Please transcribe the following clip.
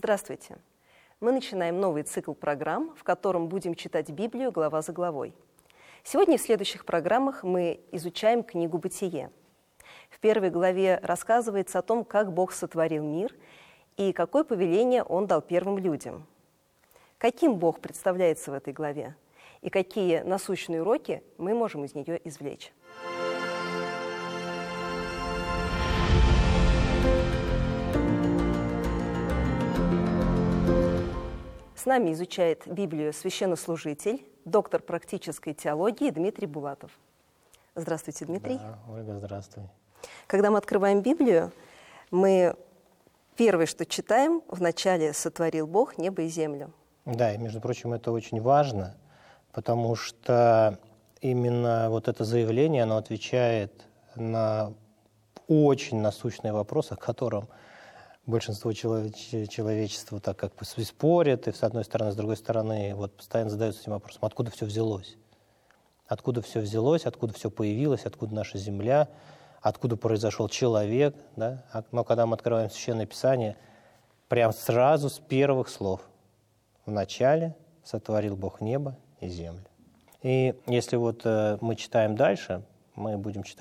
Здравствуйте! Мы начинаем новый цикл программ, в котором будем читать Библию глава за главой. Сегодня в следующих программах мы изучаем книгу «Бытие». В первой главе рассказывается о том, как Бог сотворил мир и какое повеление Он дал первым людям. Каким Бог представляется в этой главе и какие насущные уроки мы можем из нее извлечь. С нами изучает Библию священнослужитель, доктор практической теологии Дмитрий Булатов. Здравствуйте, Дмитрий. Да, Ольга, здравствуй. Когда мы открываем Библию, мы первое, что читаем, вначале «сотворил Бог небо и землю». Да, и, между прочим, это очень важно, потому что именно вот это заявление, оно отвечает на очень насущные вопросы, о котором большинство человечества так как бы спорят, и с одной стороны, с другой стороны, вот постоянно задаются этим вопросом, откуда все взялось? Откуда все взялось, откуда все появилось, откуда наша земля, откуда произошел человек. Да? Но когда мы открываем Священное Писание, прям сразу с первых слов. Вначале сотворил Бог небо и землю. И если вот мы читаем дальше, мы будем читать